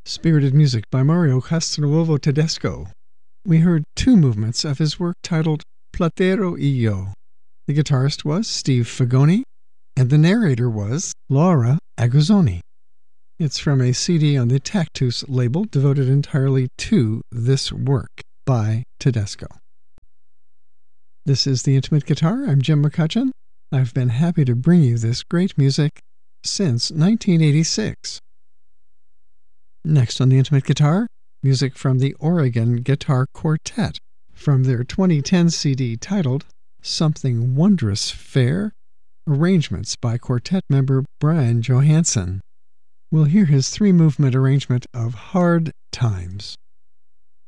Spirited Music by Mario Castronuovo Tedesco. We heard two movements of his work titled Platero y Yo. The guitarist was Steve Fagoni, and the narrator was Laura Aguzoni. It's from a CD on the Tactus label devoted entirely to this work by Tedesco. This is The Intimate Guitar. I'm Jim McCutcheon. I've been happy to bring you this great music since 1986. Next on The Intimate Guitar, music from the Oregon Guitar Quartet from their 2010 CD titled Something Wondrous Fair, arrangements by quartet member Brian Johansson. We'll hear his three-movement arrangement of Hard Times.